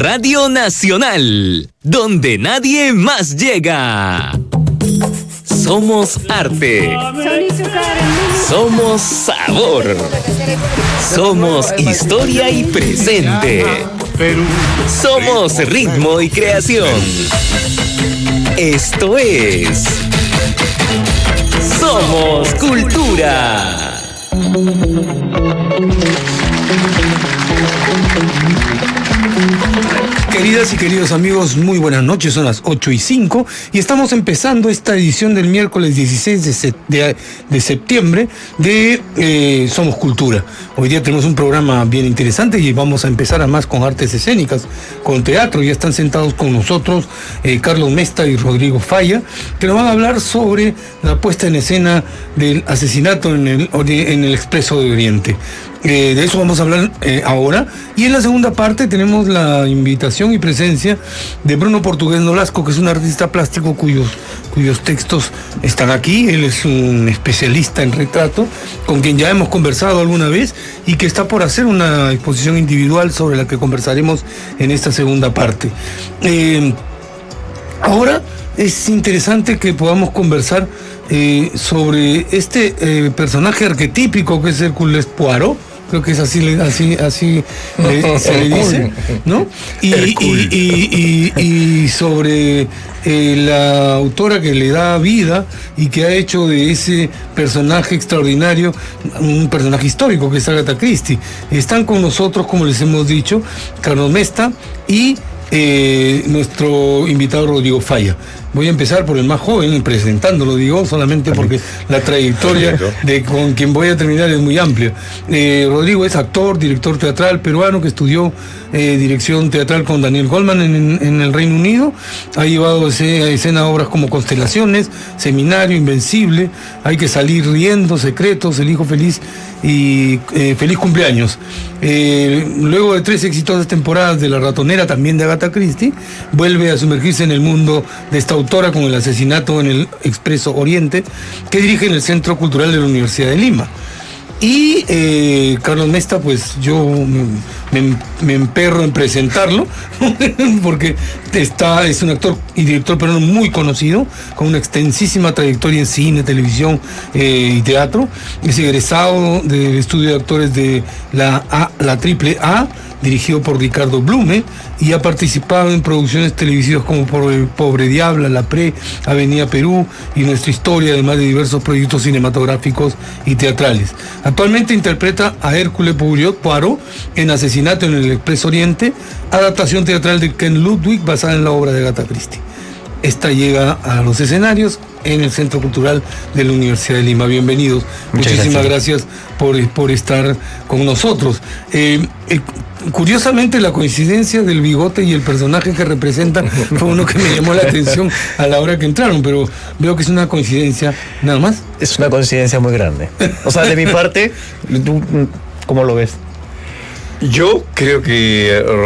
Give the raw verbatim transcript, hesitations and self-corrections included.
Radio Nacional, donde nadie más llega. Somos arte. Somos sabor. Somos historia y presente. Somos ritmo y creación. Esto es Somos Cultura. Queridas y queridos amigos, muy buenas noches, son las ocho y cinco y estamos empezando esta edición del miércoles dieciséis de, se de, de septiembre de eh, Somos Cultura. Hoy día tenemos un programa bien interesante y vamos a empezar a más con artes escénicas, con teatro. Ya están sentados con nosotros eh, Carlos Mesta y Rodrigo Falla, que nos van a hablar sobre la puesta en escena del asesinato en el, en el Expreso de Oriente. Eh, de eso vamos a hablar eh, ahora. Y en la segunda parte tenemos la invitación y presencia de Bruno Portugués Nolasco, que es un artista plástico cuyos, cuyos textos están aquí. Él es un especialista en retrato, con quien ya hemos conversado alguna vez y que está por hacer una exposición individual sobre la que conversaremos en esta segunda parte. Eh, ahora es interesante que podamos conversar eh, sobre este eh, personaje arquetípico que es Hércules Poirot. Creo que es así, así, así le, se le dice, ¿no? Y, y, y, y, y sobre eh, la autora que le da vida y que ha hecho de ese personaje extraordinario un personaje histórico, que es Agatha Christie. Están con nosotros, como les hemos dicho, Carlos Mesta y eh, nuestro invitado Rodrigo Falla. Voy a empezar por el más joven, presentándolo, digo, solamente porque la trayectoria de con quien voy a terminar es muy amplia. Eh, Rodrigo es actor, director teatral peruano que estudió eh, dirección teatral con Daniel Goldman en, en el Reino Unido. Ha llevado a escena obras como Constelaciones, Seminario, Invencible, Hay que salir riendo, Secretos, El hijo feliz y eh, Feliz cumpleaños. Eh, luego de tres exitosas temporadas de La ratonera, también de Agatha Christie, vuelve a sumergirse en el mundo de esta autora con El asesinato en el Expreso Oriente, que dirige en el Centro Cultural de la Universidad de Lima. Y eh, Carlos Mesta, pues yo me, me, me emperro en presentarlo, porque está, es un actor y director peruano muy conocido, con una extensísima trayectoria en cine, televisión eh, y teatro. Es egresado del estudio de actores de la, A, la Triple A, dirigido por Ricardo Blume, y ha participado en producciones televisivas como Pobre Diabla, La Pre, Avenida Perú y Nuestra Historia, además de diversos proyectos cinematográficos y teatrales. Actualmente interpreta a Hércules Poirot en Asesinato en el Expreso Oriente, adaptación teatral de Ken Ludwig basada en la obra de Agatha Christie. Esta llega a los escenarios en el Centro Cultural de la Universidad de Lima. Bienvenidos. Muchas Muchísimas gracias, gracias por, por estar con nosotros. Eh, eh, Curiosamente, la coincidencia del bigote y el personaje que representan fue uno que me llamó la atención a la hora que entraron, pero veo que es una coincidencia nada más. Es una coincidencia muy grande. O sea, de mi parte, ¿tú cómo lo ves? Yo creo que